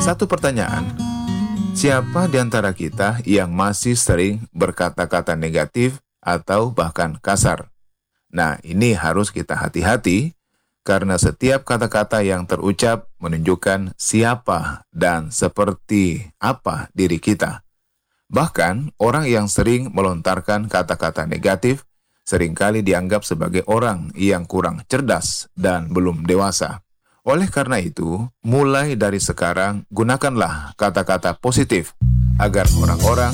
Satu pertanyaan, siapa di antara kita yang masih sering berkata-kata negatif atau bahkan kasar? Nah, ini harus kita hati-hati karena setiap kata-kata yang terucap menunjukkan siapa dan seperti apa diri kita. Bahkan, orang yang sering melontarkan kata-kata negatif seringkali dianggap sebagai orang yang kurang cerdas dan belum dewasa. Oleh karena itu, mulai dari sekarang, gunakanlah kata-kata positif agar orang-orang